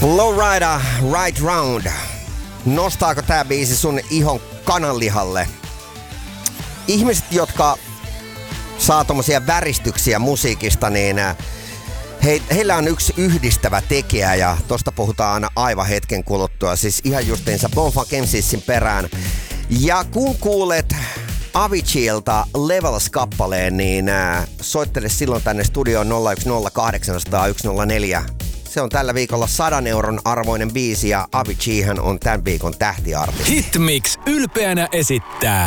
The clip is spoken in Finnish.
Lowrider, Right Round. Nostaako tää biisi sun ihon kananlihalle? Ihmiset, jotka saa tommosia väristyksiä musiikista, niin heillä on yksi yhdistävä tekijä ja tosta puhutaan aivan hetken kuluttua. Siis ihan justiinsa Bone Thugs N' Harmonyn perään. Ja kun kuulet Aviciilta Levels-kappaleen, niin soittele silloin tänne studioon 010800104. Se on tällä viikolla 100 euron arvoinen biisi ja Aviciihan on tämän viikon tähtiartisti. Hitmix ylpeänä esittää